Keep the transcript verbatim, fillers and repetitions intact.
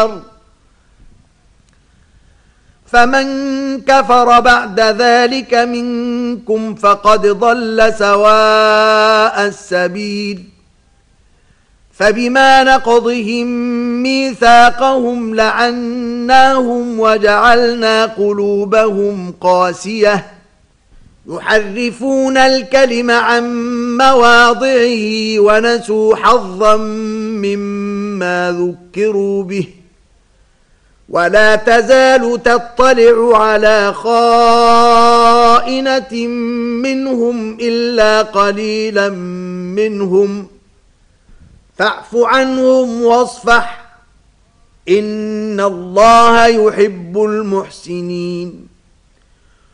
فمن كفر بعد ذلك منكم فقد ضل سواء السبيل فبما نقضهم ميثاقهم لعناهم وجعلنا قلوبهم قاسية يحرفون الكلم عن مواضعه ونسوا حظا مما ذكروا به ولا تزال تطلع على خائنة منهم إلا قليلا منهم فاعف عنهم واصفح إن الله يحب المحسنين